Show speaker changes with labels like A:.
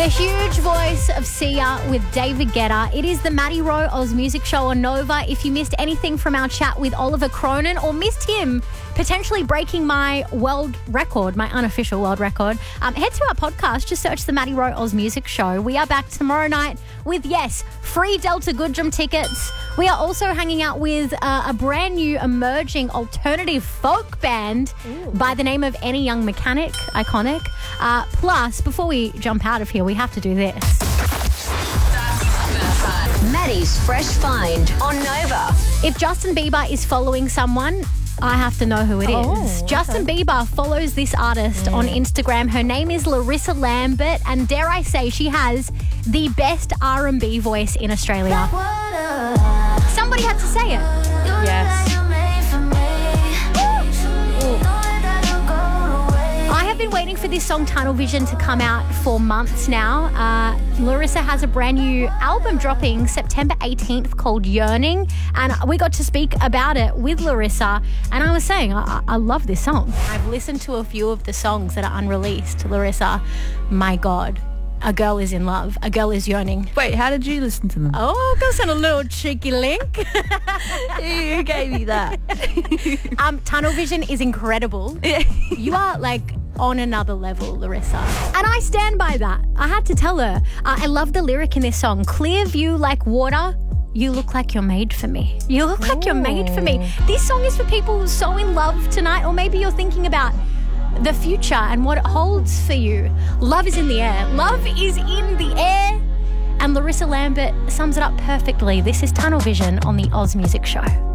A: The huge voice of Sia with David Guetta. It is the Maddie Rowe Oz Music Show on Nova. If you missed anything from our chat with Oliver Cronin or missed him potentially breaking my world record, my unofficial world record, head to our podcast. Just search the Maddie Rowe Oz Music Show. We are back tomorrow night with, yes, free Delta Goodrem tickets. We are also hanging out with a brand new emerging alternative folk band by the name of Any Young Mechanic. Iconic. Plus, before we jump out of here, we have to do this.
B: Maddie's Fresh Find on Nova.
A: If Justin Bieber is following someone, I have to know who it is. Justin Bieber follows this artist on Instagram. Her name is Larissa Lambert, and dare I say, she has the best R&B voice in Australia. Somebody had to say it.
C: Yes.
A: I have been waiting for this song Tunnel Vision to come out for months now. Larissa has a brand new album dropping September 18th called Yearning, and we got to speak about it with Larissa, and I was saying I love this song. I've listened to a few of the songs that are unreleased. Larissa, my God, a girl is in love. A girl is yearning.
C: Wait, how did you listen to them?
A: Oh, goes on a little cheeky link.
C: Who gave you that?
A: Tunnel Vision is incredible. You are like on another level, Larissa. And I stand by that. I had to tell her. I love the lyric in this song. Clear view like water. You look like you're made for me. You look like you're made for me. This song is for people who are so in love tonight, or maybe you're thinking about the future and what it holds for you. Love is in the air. Love is in the air. And Larissa Lambert sums it up perfectly. This is Tunnel Vision on the Oz Music Show.